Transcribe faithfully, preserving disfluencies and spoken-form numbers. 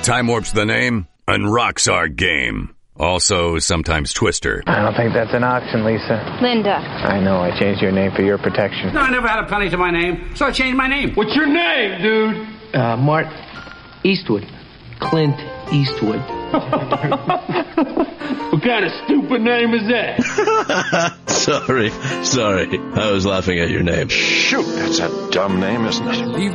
Time Warp's the name, and Rock's our game. Also, sometimes Twister. I don't think that's an option, Lisa. Linda. I know, I changed your name for your protection. No, I never had a penny to my name, so I changed my name. What's your name, dude? Uh, Mart Eastwood. Clint Eastwood. What kind of stupid name is that? sorry, sorry. I was laughing at your name. Shoot, that's a dumb name, isn't it?